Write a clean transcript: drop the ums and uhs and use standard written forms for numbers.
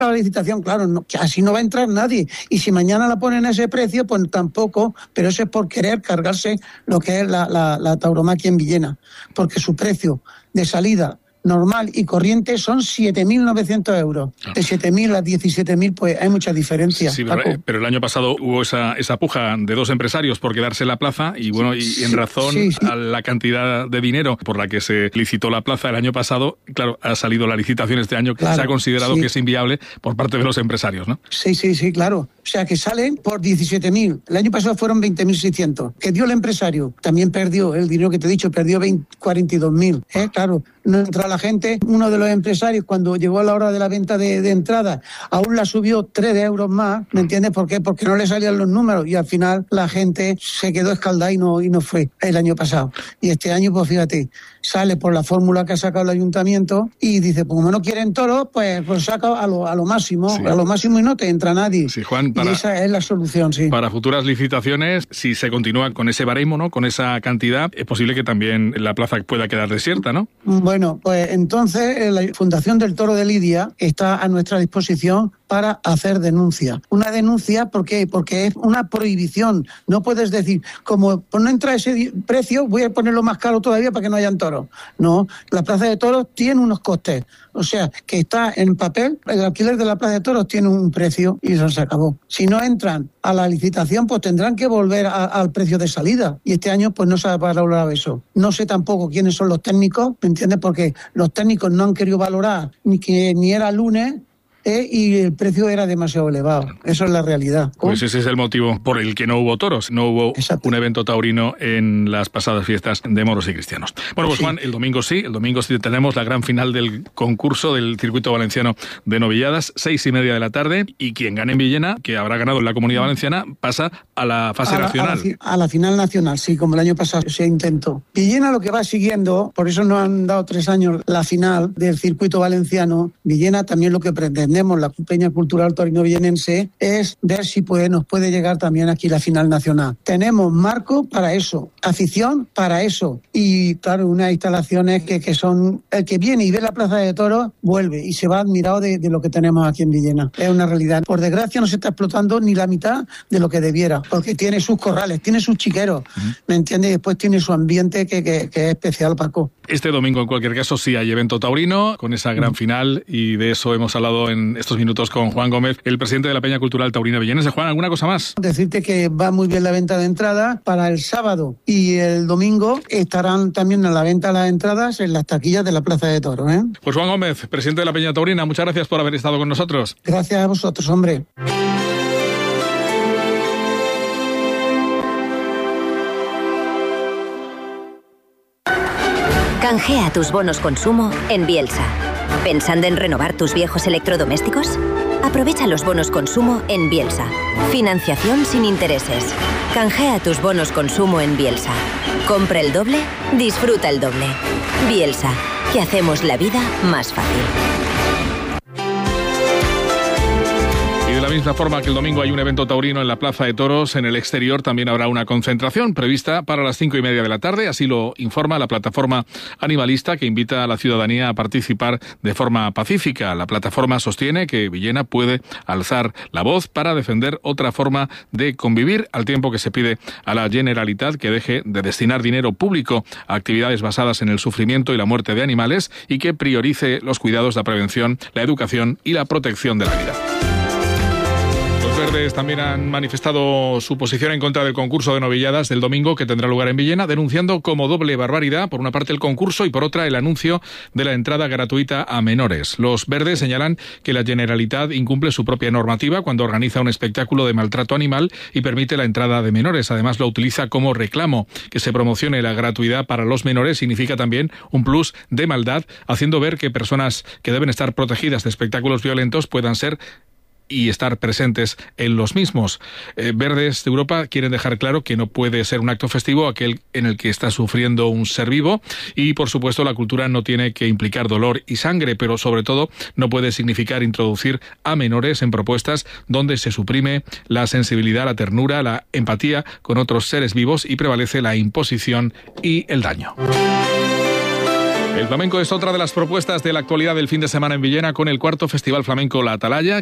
la licitación, claro, no, así no va a entrar nadie. Y si mañana la ponen a ese precio, pues tampoco, pero eso es por querer cargarse lo que es la tauromaquia en Villena, porque su precio de salida normal y corriente son 7.900 euros. De 7.000 a 17.000, pues hay mucha diferencia. Sí, pero el año pasado hubo esa puja de dos empresarios por quedarse en la plaza y bueno, y en razón a la cantidad de dinero por la que se licitó la plaza el año pasado, claro, ha salido la licitación este año, que se ha considerado que es inviable por parte de los empresarios, ¿no? Sí, claro. O sea, que salen por 17.000. El año pasado fueron 20.600. Que dio el empresario, también perdió el dinero que te he dicho, perdió 42.000. Claro, no entra la gente. Uno de los empresarios, cuando llegó a la hora de la venta de entrada, aún la subió 3 euros más, ¿me entiendes? ¿Por qué? Porque no le salían los números y al final la gente se quedó escaldada y no fue el año pasado. Y este año, pues fíjate, sale por la fórmula que ha sacado el ayuntamiento y dice, pues como no quieren toros, pues saca a lo máximo, a lo máximo y no te entra nadie. Sí, Juan, y esa es la solución, sí. Para futuras licitaciones, si se continúa con ese baremo, ¿no? Con esa cantidad, es posible que también la plaza pueda quedar desierta, ¿no? Bueno, pues entonces la Fundación del Toro de Lidia está a nuestra disposición para hacer denuncia. Una denuncia, ¿por qué? Porque es una prohibición. No puedes decir, como no entra ese precio, voy a ponerlo más caro todavía para que no hayan toros. No, la plaza de toros tiene unos costes. O sea, que está en papel, el alquiler de la plaza de toros tiene un precio y eso se acabó. Si no entran a la licitación, pues tendrán que volver al precio de salida. Y este año, pues no se ha valorado eso. No sé tampoco quiénes son los técnicos, ¿me entiendes? Porque los técnicos no han querido valorar ni era lunes, y el precio era demasiado elevado. Eso es la realidad. Pues ese es el motivo por el que no hubo toros, no hubo un evento taurino en las pasadas fiestas de moros y cristianos. Bueno, pues Juan, el domingo sí tenemos la gran final del concurso del circuito valenciano de novilladas, 6:30 de la tarde, y quien gane en Villena, que habrá ganado en la Comunidad Valenciana, pasa a la fase nacional. A la final nacional, sí, como el año pasado se intentó. Villena lo que va siguiendo, por eso nos han dado 3 años la final del circuito valenciano. Villena también lo que pretendemos, la Peña Cultural Taurino Villenense, es ver si nos puede llegar también aquí la final nacional. Tenemos marco para eso, afición para eso, y claro, unas instalaciones que son, el que viene y ve la plaza de toros vuelve y se va admirado de lo que tenemos aquí en Villena. Es una realidad. Por desgracia no se está explotando ni la mitad de lo que debiera, porque tiene sus corrales, tiene sus chiqueros, ¿me entiendes? Y después tiene su ambiente que es especial, Paco. Este domingo, en cualquier caso, sí hay evento taurino con esa gran final, y de eso hemos hablado en estos minutos con Juan Gómez, el presidente de la Peña Cultural Taurina Villenense. Juan, ¿alguna cosa más? Decirte que va muy bien la venta de entradas. Para el sábado y el domingo estarán también a la venta las entradas en las taquillas de la Plaza de Toros, ¿eh? Pues Juan Gómez, presidente de la Peña Taurina, muchas gracias por haber estado con nosotros. Gracias a vosotros, hombre. Canjea tus bonos consumo en Bielsa. ¿Pensando en renovar tus viejos electrodomésticos? Aprovecha los bonos consumo en Bielsa. Financiación sin intereses. Canjea tus bonos consumo en Bielsa. Compra el doble, disfruta el doble. Bielsa, que hacemos la vida más fácil. De la misma forma que el domingo hay un evento taurino en la Plaza de Toros, en el exterior también habrá una concentración prevista para las 5:30 de la tarde, así lo informa la plataforma animalista, que invita a la ciudadanía a participar de forma pacífica. La plataforma sostiene que Villena puede alzar la voz para defender otra forma de convivir, al tiempo que se pide a la Generalitat que deje de destinar dinero público a actividades basadas en el sufrimiento y la muerte de animales y que priorice los cuidados, la prevención, la educación y la protección de la vida. Los verdes también han manifestado su posición en contra del concurso de novilladas del domingo que tendrá lugar en Villena, denunciando como doble barbaridad, por una parte el concurso y por otra el anuncio de la entrada gratuita a menores. Los verdes señalan que la Generalitat incumple su propia normativa cuando organiza un espectáculo de maltrato animal y permite la entrada de menores. Además lo utiliza como reclamo. Que se promocione la gratuidad para los menores significa también un plus de maldad, haciendo ver que personas que deben estar protegidas de espectáculos violentos puedan ser y estar presentes en los mismos. Verdes de Europa quieren dejar claro que no puede ser un acto festivo aquel en el que está sufriendo un ser vivo, y por supuesto la cultura no tiene que implicar dolor y sangre, pero sobre todo no puede significar introducir a menores en propuestas donde se suprime la sensibilidad, la ternura, la empatía con otros seres vivos y prevalece la imposición y el daño. El flamenco es otra de las propuestas de la actualidad del fin de semana en Villena con el 4º Festival Flamenco La Atalaya,